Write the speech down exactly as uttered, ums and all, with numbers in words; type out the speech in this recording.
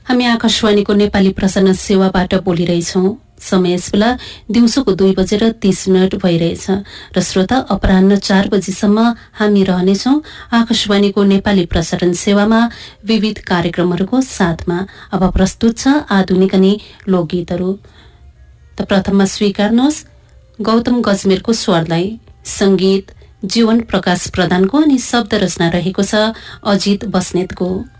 हामी आकाशवाणीको नेपाली प्रसारण सेवाबाट बोलिरहेछौं। समय यस बेला दिउँसोको दुई बजेर तीस मिनट भइरहेछ र श्रोता अपराह्न चार बजीसम्म हामी रहनेछौं आकाशवाणीको नेपाली प्रसारण सेवामा विविध कार्यक्रमहरूको साथमा। अब प्रस्तुत छ आधुनिक अनि लोकगीतहरू। त प्रथममा स्वीकार्नुहोस् गौतम गजमेरको स्वरलाई। संगीत जीवन प्रकाश प्रधानको अनि शब्द रचना रहेको छ अजित बस्नेतको।